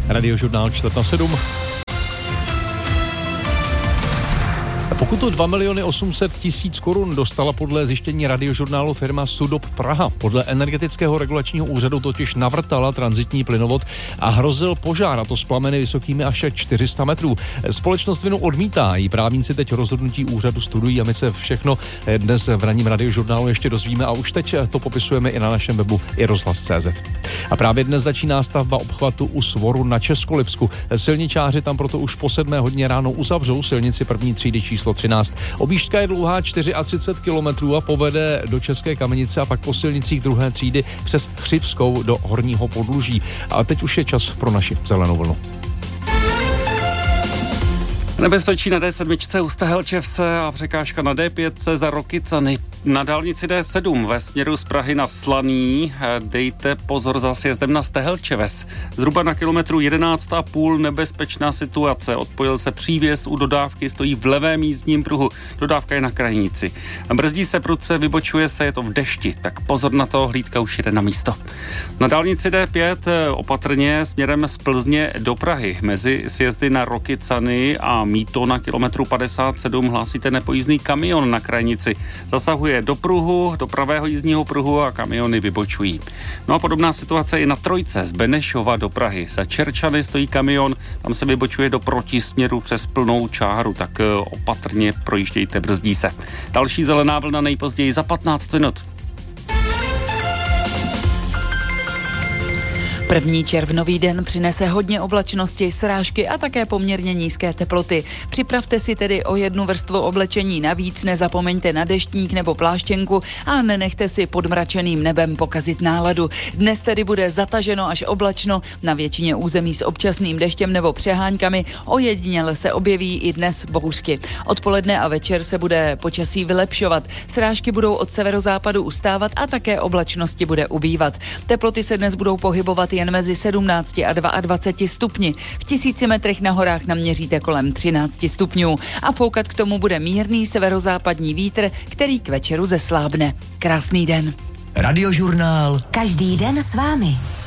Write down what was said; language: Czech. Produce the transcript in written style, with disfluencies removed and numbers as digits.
Radiožurnál 6:45. Pokutu 2 800 000 korun dostala podle zjištění Radiožurnálu firma Sudop Praha. Podle Energetického regulačního úřadu totiž navrtala tranzitní plynovod a hrozil požár, a to s plameny vysokými až 400 metrů. Společnost vinu odmítá, její právníci teď rozhodnutí úřadu studují a my se všechno dnes v ranním Radiožurnálu ještě dozvíme a už teď to popisujeme i na našem webu iRozhlas.cz. A právě dnes začíná stavba obchvatu u Svoru na Českolipsku. Silničáři tam proto už po 7 hodině ráno uzavřou silnici první třídy číslo 13. Objížďka je dlouhá 34 kilometrů a povede do České Kamenice a pak po silnicích druhé třídy přes Chřibskou do Horního Podluží. A teď už je čas pro naši zelenou vlnu. Nebezpečí na D7 u Stehelčevce a překážka na D5 za Rokycany. Na dálnici D7 ve směru z Prahy na Slaný dejte pozor za sjezdem na Stehelčeves. Zhruba na kilometru 11,5 nebezpečná situace. Odpojil se přívěs u dodávky, stojí v levém jízdním pruhu. Dodávka je na krajnici. Brzdí se prudce, vybočuje se, je to v dešti. Tak pozor na to, hlídka už jde na místo. Na dálnici D5 opatrně směrem z Plzně do Prahy. Mezi sjezdy na Rokycany a Mýto na kilometru 57 hlásíte nepojízdný kamion na krajnici. Zasahuje do pruhu, do pravého jízdního pruhu a kamiony vybočují. No a podobná situace je na trojce z Benešova do Prahy. Za Čerčany stojí kamion, tam se vybočuje do protisměru přes plnou čáru, tak opatrně projíždějte, brzdí se. Další zelená vlna nejpozději za 15 minut. 1. červnový den přinese hodně oblačnosti, srážky a také poměrně nízké teploty. Připravte si tedy o jednu vrstvu oblečení navíc, nezapomeňte na deštník nebo pláštěnku a nenechte si pod mračeným nebem pokazit náladu. Dnes tedy bude zataženo až oblačno, na většině území s občasným deštěm nebo přeháňkami, ojediněle se objeví i dnes bouřky. Odpoledne a večer se bude počasí vylepšovat, srážky budou od severozápadu ustávat a také oblačnosti bude ubývat. Teploty se dnes budou pohybovat jen mezi 17 a 22 stupni. V 1000 metrech na horách naměříte kolem 13 stupňů a foukat k tomu bude mírný severozápadní vítr, který k večeru zeslábne. Krásný den. Radiožurnál. Každý den s vámi.